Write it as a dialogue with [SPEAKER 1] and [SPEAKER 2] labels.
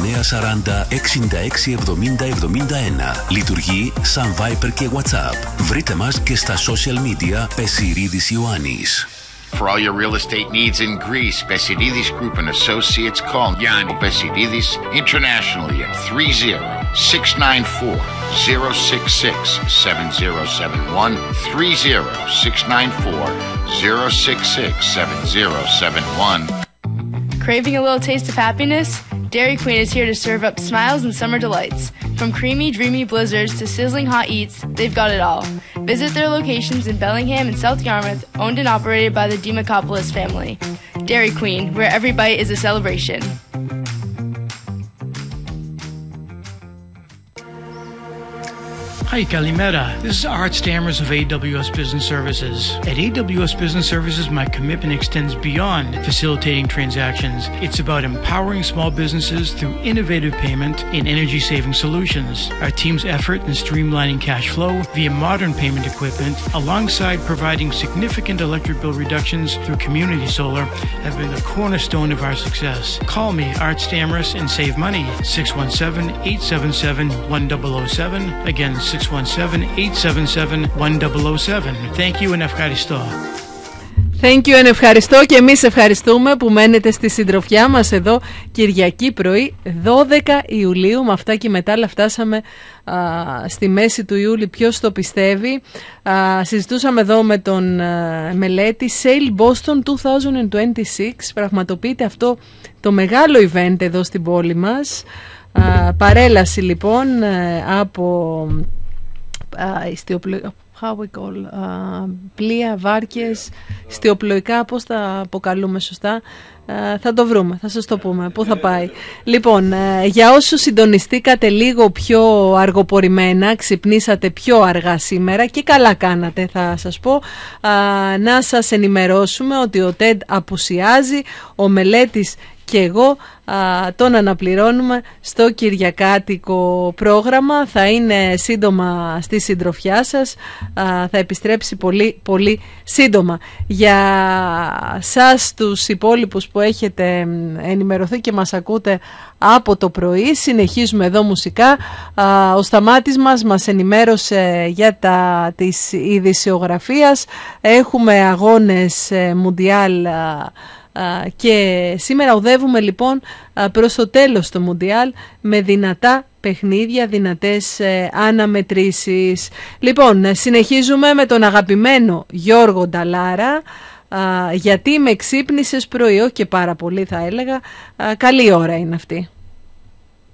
[SPEAKER 1] 6940 667071. Λειτουργεί σαν Viber και WhatsApp. Βρείτε μας και στα social media Πεσιρίδης Ιωάννης.
[SPEAKER 2] For all your real estate needs in Greece, Besiridis Group and Associates call Yanni Besiridis internationally at 30-694-066-7071, 30-694-066-7071.
[SPEAKER 3] Craving a little taste of happiness? Dairy Queen is here to serve up smiles and summer delights. From creamy, dreamy blizzards to sizzling hot eats, they've got it all. Visit their locations in Bellingham and South Yarmouth, owned and operated by the Dimakopoulos family. Dairy Queen, where every bite is a celebration.
[SPEAKER 4] Hi, Kalimera. This is Art Stammers of AWS Business Services. At AWS Business Services, my commitment extends beyond facilitating transactions. It's about empowering small businesses through innovative payment and energy-saving solutions. Our team's effort in streamlining cash flow via modern payment equipment, alongside providing significant electric bill reductions through community solar, have been the cornerstone of our success. Call me, Art Stammers, and save money. 617-877-1007. Again, 617-877-1007. Thank you and ευχαριστώ.
[SPEAKER 5] Thank you and ευχαριστώ, και εμείς ευχαριστούμε που μένετε στη συντροφιά μας εδώ Κυριακή πρωί 12 Ιουλίου. Με αυτά και μετά, αλλά φτάσαμε στη μέση του Ιούλη, ποιος το πιστεύει. Συζητούσαμε εδώ με τον Μελέτη. Sail Boston 2026, πραγματοποιείται αυτό το μεγάλο event εδώ στην πόλη μας. Παρέλαση λοιπόν από πλοία, βάρκες, ιστιοπλοϊκά, πώς τα αποκαλούμε σωστά, θα το βρούμε, θα σας το πούμε πού θα πάει. Λοιπόν, για όσους συντονιστήκατε λίγο πιο αργοπορημένα, ξυπνήσατε πιο αργά σήμερα και καλά κάνατε, θα σας πω, να σας ενημερώσουμε ότι ο TED απουσιάζει, ο Μελέτης και εγώ τον αναπληρώνουμε στο κυριακάτικο πρόγραμμα. Θα είναι σύντομα στη συντροφιά σας, θα επιστρέψει πολύ πολύ σύντομα. Για σας τους υπόλοιπους που έχετε ενημερωθεί και μας ακούτε από το πρωί, συνεχίζουμε εδώ μουσικά. Ο Σταμάτης μας ενημέρωσε για της ειδησιογραφίας. Έχουμε αγώνες Μουντιάλ και σήμερα οδεύουμε λοιπόν προς το τέλος του Μουντιάλ με δυνατά παιχνίδια, δυνατές αναμετρήσεις. Λοιπόν, συνεχίζουμε με τον αγαπημένο Γιώργο Νταλάρα, γιατί με ξύπνησες πρωί, και πάρα πολύ θα έλεγα. Καλή ώρα είναι αυτή.